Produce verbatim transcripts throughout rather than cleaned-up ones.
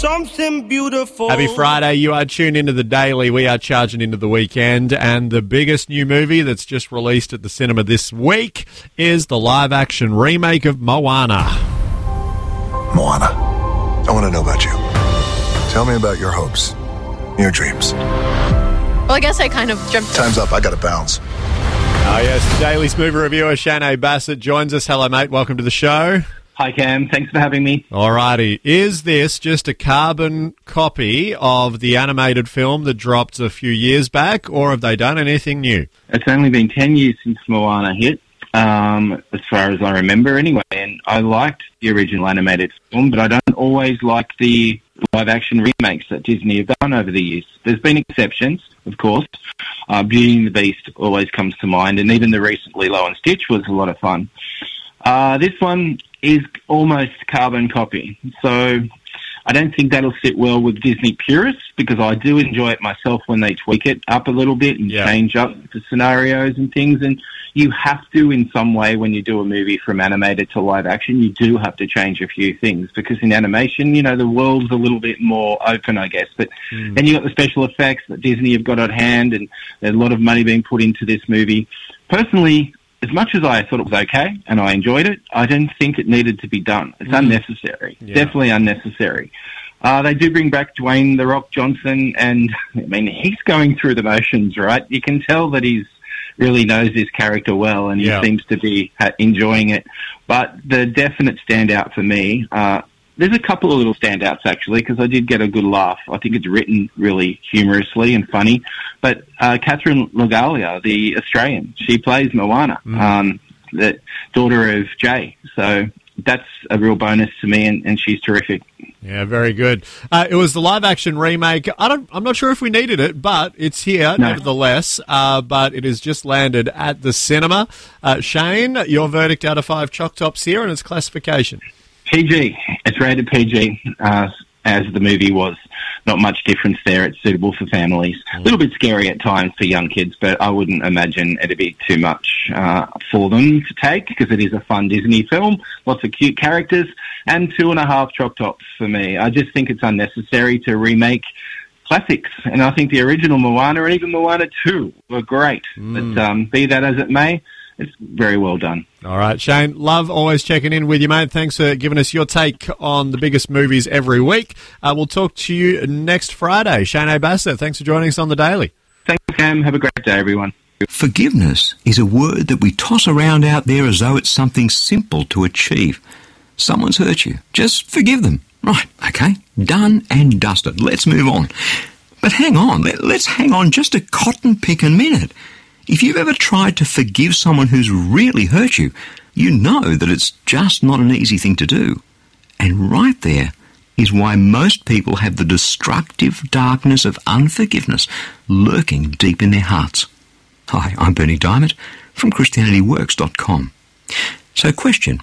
Something beautiful. Happy Friday. You are tuned into the Daily. We are charging into the weekend. And the biggest new movie that's just released at the cinema this week is the live-action remake of Moana. Moana, I want to know about you. Tell me about your hopes, your dreams. Well, I guess I kind of jumped... Time's up. I got to bounce. Oh, yes. The Daily's movie reviewer, Shane Bassett, joins us. Hello, mate. Welcome to the show. Hi, Cam. Thanks for having me. Alrighty. Is this just a carbon copy of the animated film that dropped a few years back, or have they done anything new? It's only been ten years since Moana hit, um, as far as I remember anyway, and I liked the original animated film, but I don't always like the live-action remakes that Disney have done over the years. There's been exceptions, of course. Uh, Beauty and the Beast always comes to mind, and even the recent Lilo and Stitch was a lot of fun. Uh, this one is almost carbon copy, so I don't think that'll sit well with Disney purists, because I do enjoy it myself when they tweak it up a little bit and yeah. change up the scenarios and things, and you have to in some way when you do a movie from animated to live action, you do have to change a few things, because in animation, you know, the world's a little bit more open, I guess, but mm. then you got the special effects that Disney have got at hand, and there's a lot of money being put into this movie. Personally, as much as I thought it was okay and I enjoyed it, I didn't think it needed to be done. It's mm. unnecessary. Yeah. Definitely unnecessary. Uh, they do bring back Dwayne "The Rock" Johnson, and I mean, he's going through the motions, right? You can tell that he's really knows his character well, and he yeah. seems to be uh, enjoying it. But the definite standout for me, uh, there's a couple of little standouts, actually, because I did get a good laugh. I think it's written really humorously and funny. But uh, Catherine Lagalia, the Australian, she plays Moana, mm. um, the daughter of Jay. So that's a real bonus to me, and, and she's terrific. Yeah, very good. Uh, it was the live-action remake. I don't, I'm not sure if we needed it, but it's here, no. nevertheless. Uh, but it has just landed at the cinema. Uh, Shane, your verdict out of five Choc Tops here and its classification? P G. It's rated P G, uh, as the movie was. Not much difference there. It's suitable for families. A little bit scary at times for young kids, but I wouldn't imagine it'd be too much uh, for them to take, because it is a fun Disney film, lots of cute characters, and two and a half Choc Tops for me. I just think it's unnecessary to remake classics, and I think the original Moana and even Moana two were great. Mm. But um, be that as it may, it's very well done. All right, Shane, love always checking in with you, mate. Thanks for giving us your take on the biggest movies every week. Uh, we'll talk to you next Friday. Shane Bassett, thanks for joining us on The Daily. Thanks, Cam. Have a great day, everyone. Forgiveness is a word that we toss around out there as though it's something simple to achieve. Someone's hurt you. Just forgive them. Right, okay, done and dusted. Let's move on. But hang on, let, let's hang on just a cotton picking minute. If you've ever tried to forgive someone who's really hurt you, you know that it's just not an easy thing to do. And right there is why most people have the destructive darkness of unforgiveness lurking deep in their hearts. Hi, I'm Bernie Diamond from Christianity Works dot com. So question,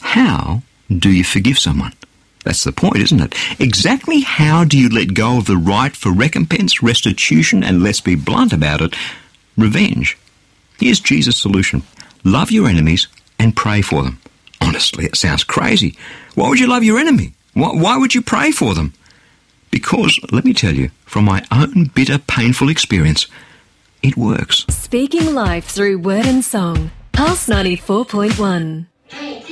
how do you forgive someone? That's the point, isn't it? Exactly how do you let go of the right for recompense, restitution, and let's be blunt about it, revenge? Here's Jesus' solution. Love your enemies and pray for them. Honestly, it sounds crazy. Why would you love your enemy? Why, why would you pray for them? Because, let me tell you, from my own bitter, painful experience, it works. Speaking life through word and song. Pulse ninety-four point one. Hey.